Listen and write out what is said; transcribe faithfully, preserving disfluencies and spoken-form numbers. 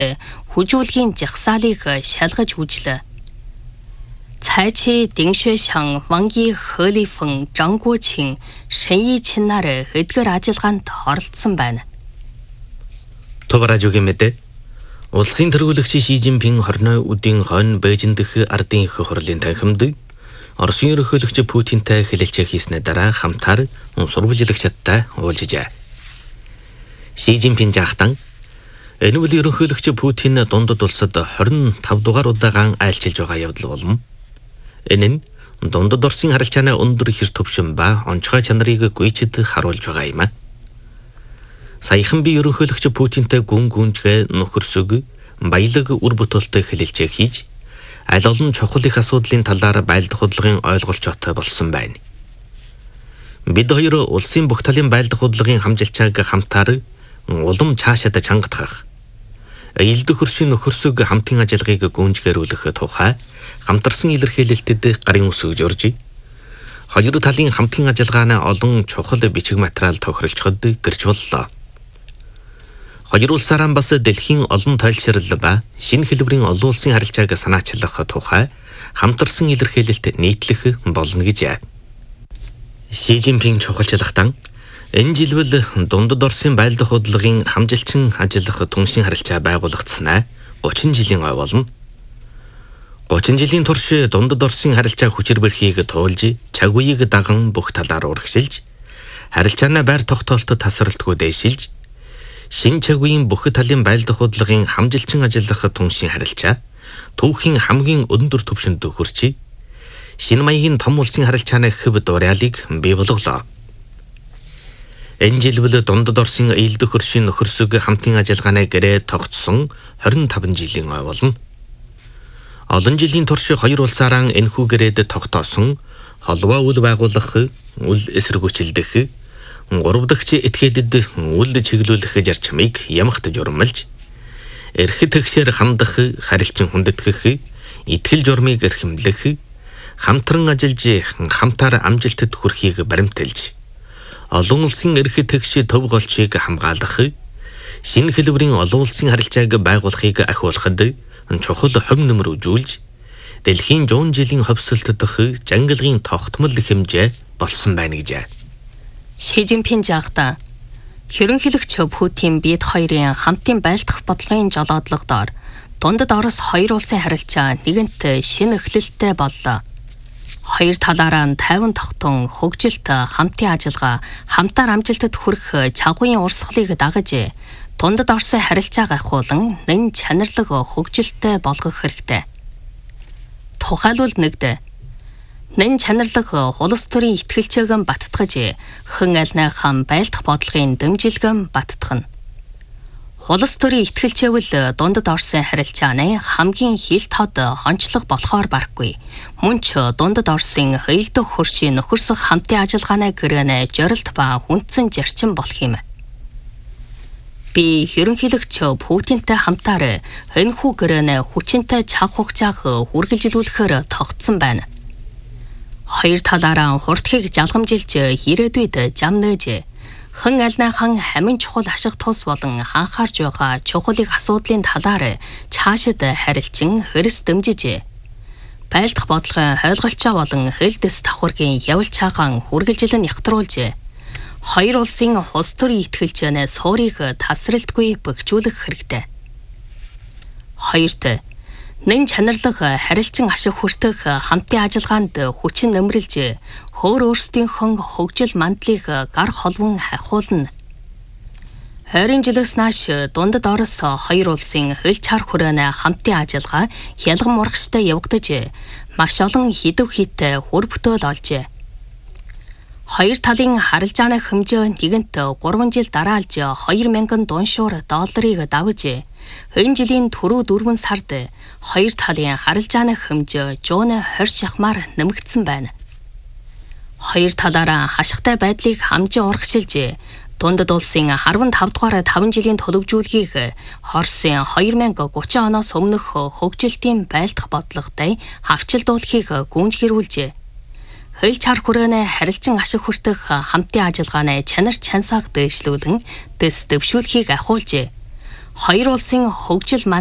хүжүүлгийн жагсаалыг шалгаж үзлээ. цайчи 딩шэшан ванги хөлифэн жангучин шэньи чин нар эдгээр ажиллагаанд оролцсон байна. Товаражуугийн мэдээ. Улсын тэргүүлэгч Ши Жинпин хорной үдийн хойно Бээжин дэх ардын их хурлын танхимд Оросын ерөнхийлөгч Путинтай хэлэлцээ хийснээр дараа хамтаар сурвалжлагчдтай уулзжээ. Ши Жинпин жаахтан энэ үйл ерөнхийлөгч Путин дундад улсад хорин тав дугаар удаан айлчилж байгаа явдал болно. Энэ нь дундад Оросын харилцааны өндөр хэр төвшин ба онцгой чанарыг гүйцэд харуулж байгаа юм а. Саяхан би ерөнхийлөгч Путинтай гүн гүнжгэ нөхөрсөг баялаг үр бүтээлтэй хэлэлцээ хийж аль олон чухал их асуудлын талаар байлдах хөдөлгөөний ойлголцоотой болсон байна. Бид хоёр улсын бүх талын байлдах хөдөлгөөний хамжилтчааг хамтаар улам цаашаа чангадах. Аялдах хөршийн нөхөрсөг хамтын ажиллагааг гүнжгэрүүлэх тухай хамтарсан илэрхийлэлтэд гарын үсгэж орж хоёр талын хамтын ажиллагааны олон чухал бичиг материал тохиролцоход гэрч боллоо. Хоёр улсаараа бас дэлхийн олон тойлшрал ба шинэ хэлбэрийн олон улсын харилцааг санаачлах тухай хамтарсан илэрхийлэлт нийтлэх болно гэж. Ши Жинпин чухалчлагтан энэ жилвэл дундад Оросын байлдах хөдөлгөөний хамжилчин ажиллах түншийн харилцаа байгуулагдсанаа гучин жилийн ой болно. гучин жилийн турш дундад Оросын харилцаа хүчээр бэрхийг туулж, цаг үеийг даган бүх талаар урагшилж, харилцаанаа байр тогтоолтод тасралтгүй дэвшилж, шин цаг үеийн бүх талын байлдах хөдөлгөөний хамжилчин ажиллах түншийн харилцаа түүхийн хамгийн өндөр түвшинд хүрч, шинэ маягийн том улсын харилцааны хэв дуурайлыг бий болголоо. Энэ жилбэл дундад Оросын аялдах хөршийн нөхөрсөг хамтын ажиллагааны гэрээ тогтсон хорин таван жилийн ой болно. Олон жилийн турш хоёр улсаараа энэхүү гэрээд тогтоосон холбоо үйл байгуулах, үл эсэргүүцэлдэх, гурав дахь этгээдэд үл чиглүүлэх зарчмыг ямагт журмалж, эрхт тэгшээр хандах, харилцан хүндэтгэх, итгэл журмыг эрхэмлэх, хамтран ажиллаж хамтаар амжилтад хүрэхийг баримталж, олон улсын эрхт тэгш төв голчийг хамгаалах, шинэ хэлбэрийн олон улсын харилцааг байгуулахыг ахиулахад чухал хөв нөмөр үзүүлж, дэлхийн зуун жилийн хөвсөлт дэх жангалгын тогтмол хэмжээ болсон байна гэж. Ши Жинпин жаахта ерөнхийлөгч Путин бид хоёрын хамтын байлдах бодлогын жолоодлогоор дундад Орос хоёр улсын харилцаа нэгэнт шинэ эхлэлтэй боллоо. Хоёр талаараа тайван тогтун хөгжилт хамтын ажиллагаа хамтаар амжилтад хүрэх чагуун урсгалыг дагаж дундад Оросын харилцааг ахиулан нэн чанарлаг хөгжилттэй болгох хэрэгтэй. Тухайлбал нэгд нэн чанарлаг улс төрийн итгэлчээгэн баттгаж хэн аль найхан байлдах бодлогын дэмжилгэн баттгах нь. Улс төрийн итгэлчээвэл дундад Оросын харилцааны хамгийн хил тод онцлог болохоор барахгүй. Мөн ч дундад Оросын аялдах хөршийн нөхөрсөх хамтын ажиллагааны гэрээний жорилт ба хүндсэн зарчим болох юм. Би ерөнхийлөгч Путинтай хамтаар энэхүү гэрээний хүчинтэй цаг хугацааг үргэлжлүүлэхээр тогтсон байна. Хоёр талаараа хурдхийг жалгамжилж ирээдүйд зам нээж хэн аль найхан хамин чухал ашиг тус болон анхаарж байгаа чухал их асуудлын талаар цаашид харилцан хэрэс дэмжиж байлдах бодлогын ойлголцоо болон хэлдэс давхаргийн явж чаагаан үргэлжлэн ягтруулж хоёр улсын улс төрийн итгэлжэнэ суурийг тасралтгүй бэхжүүлэх хэрэгтэй. Хоёрт нэн чанарлаг харилцан ашиг хүртэх хамтын ажиллагаанд хүчин нэмрэлж хөөр өөрсдийнхөө хөгжил мандлыг гар холбон хахуулна. Ойрын жилээс нааш дундад Орос хоёр улсын хэл чар хүрээний хамтын ажиллагаа хялган мурагштай явагдаж маш олон хидэв хийтэй хүр бүтээл олжээ. Хоёр талын харилцааны хэмжээ нэгэнт гурван жил дараалж хоёр мянган дуншуур долларыг давж энэ жилийн түрүү дөрвөн сард хоёр талын харилцааны хэмжээ жууны хорь шахмаар нэмэгдсэн байна. Хоёр талаараа хашигтай байдлыг хамжин урагшилж дундад улсын арван тав дугаар таван жилийн төлөвжүүлгийг Оросын хоёр мянга гучин оноос өмнөх хөгжилтийн байлдах бодлоготой хавчилдуулахыг гүйцэтгүүлжээ. Хэл чар хүрээний харилцан ашиг хүртэх хамтын ажиллагааны чанар чансааг дэвшлүүлэн дэс дэвшүүлэхийг ахиулжээ. хоёр улсын хөгжил